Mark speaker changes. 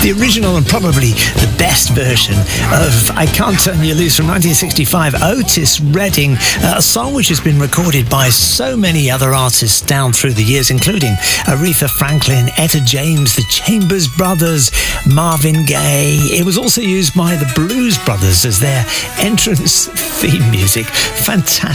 Speaker 1: The original and probably the best version of I Can't Turn You Loose from 1965, Otis Redding, a song which has been recorded by so many other artists down through the years, including Aretha Franklin, Etta James, the Chambers Brothers, Marvin Gaye. It was also used by the Blues Brothers as their entrance theme music. Fantastic.